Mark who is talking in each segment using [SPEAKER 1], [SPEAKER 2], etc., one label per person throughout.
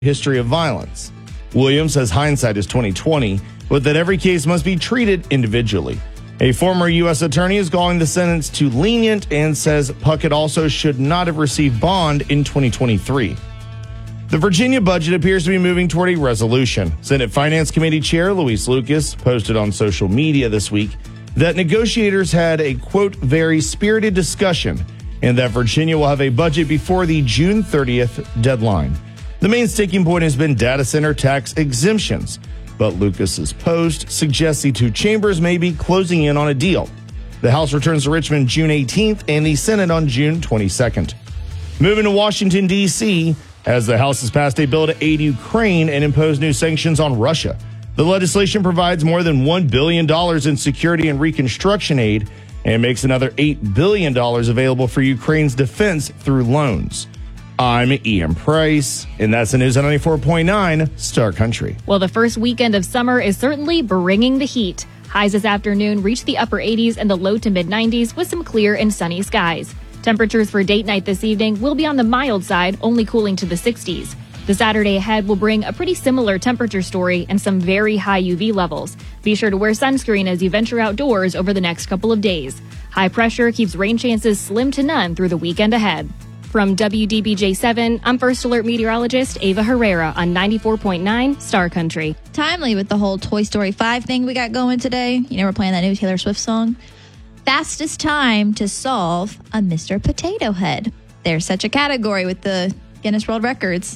[SPEAKER 1] history of violence. Williams says hindsight is 2020, but that every case must be treated individually. A former U.S. attorney is calling the sentence too lenient and says Puckett also should not have received bond in 2023. The Virginia budget appears to be moving toward a resolution. Senate Finance Committee Chair Luis Lucas posted on social media this week that negotiators had a, quote, very spirited discussion and that Virginia will have a budget before the June 30th deadline. The main sticking point has been data center tax exemptions, but Lucas's post suggests the two chambers may be closing in on a deal. The House returns to Richmond June 18th and the Senate on June 22nd. Moving to Washington, D.C., as the House has passed a bill to aid Ukraine and impose new sanctions on Russia. The legislation provides more than $1 billion in security and reconstruction aid and makes another $8 billion available for Ukraine's defense through loans. I'm Ian Price, and that's the news on 94.9 Star Country.
[SPEAKER 2] Well, the first weekend of summer is certainly bringing the heat. Highs this afternoon reach the upper 80s and the low to mid 90s with some clear and sunny skies. Temperatures for date night this evening will be on the mild side, only cooling to the 60s. The Saturday ahead will bring a pretty similar temperature story and some very high UV levels. Be sure to wear sunscreen as you venture outdoors over the next couple of days. High pressure keeps rain chances slim to none through the weekend ahead. From WDBJ7, I'm First Alert meteorologist Ava Herrera on 94.9 Star Country.
[SPEAKER 3] Timely with the whole Toy Story 5 thing we got going today. You know, we're playing that new Taylor Swift song. Fastest time to solve a Mr. Potato Head. There's such a category with the Guinness World Records.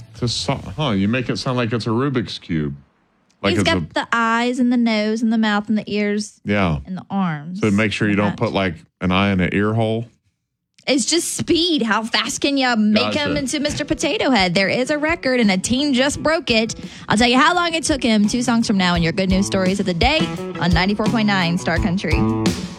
[SPEAKER 4] You make it sound like it's a Rubik's Cube. Like
[SPEAKER 3] He's got the eyes and the nose and the mouth and the ears.
[SPEAKER 4] Yeah.
[SPEAKER 3] And the arms.
[SPEAKER 4] So make sure you don't put like an eye in an ear hole.
[SPEAKER 3] It's just speed. How fast can you make him into Mr. Potato Head? There is a record, and a teen just broke it. I'll tell you how long it took him 2 songs from now in your good news stories of the day on 94.9 Star Country.